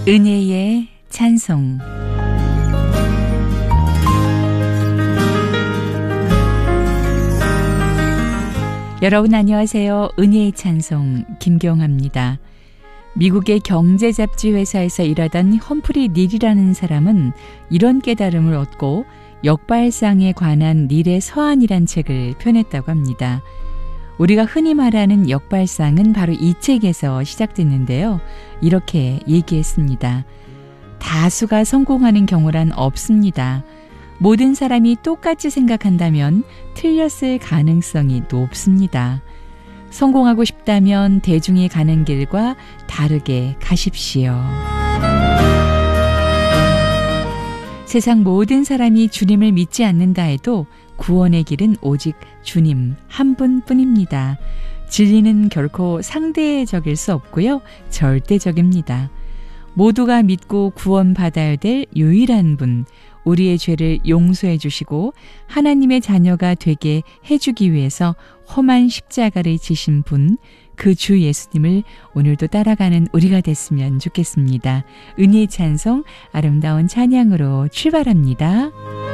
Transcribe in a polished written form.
은혜의 찬송. 여러분 안녕하세요. 은혜의 찬송 김경아입니다. 미국의 경제 잡지 회사에서 일하던 험프리 닐이라는 사람은 이런 깨달음을 얻고 역발상에 관한 닐의 서한이란 책을 펴냈다고 합니다. 우리가 흔히 말하는 역발상은 바로 이 책에서 시작됐는데요. 이렇게 얘기했습니다. 다수가 성공하는 경우란 없습니다. 모든 사람이 똑같이 생각한다면 틀렸을 가능성이 높습니다. 성공하고 싶다면 대중이 가는 길과 다르게 가십시오. 세상 모든 사람이 주님을 믿지 않는다 해도 구원의 길은 오직 주님 한 분뿐입니다. 진리는 결코 상대적일 수 없고요. 절대적입니다. 모두가 믿고 구원받아야 될 유일한 분, 우리의 죄를 용서해 주시고 하나님의 자녀가 되게 해주기 위해서 험한 십자가를 지신 분, 그 주 예수님을 오늘도 따라가는 우리가 됐으면 좋겠습니다. 은혜의 찬송, 아름다운 찬양으로 출발합니다.